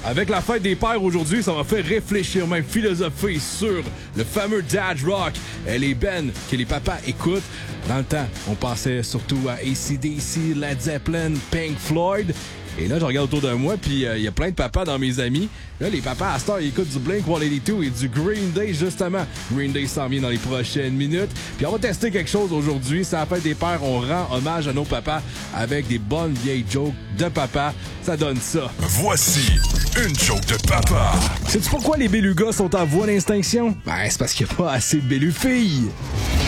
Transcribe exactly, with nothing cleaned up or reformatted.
Avec la fête des pères aujourd'hui, ça m'a fait réfléchir, même philosopher sur le fameux Dad Rock, les bands que les papas écoutent. Dans le temps, on pensait surtout à A C D C, Led Zeppelin, Pink Floyd. Et là, je regarde autour de moi, puis il euh, y a plein de papas dans mes amis. Là, les papas, à cette heure, ils écoutent du Blink cent quatre-vingt-deux et du Green Day, justement. Green Day s'en vient dans les prochaines minutes. Puis on va tester quelque chose aujourd'hui. C'est la fête des pères. On rend hommage à nos papas avec des bonnes vieilles jokes de papa. Ça donne ça. Voici une joke de papa. Sais-tu pourquoi les bélugas sont en voie d'extinction? Ben, c'est parce qu'il n'y a pas assez de bélu-filles.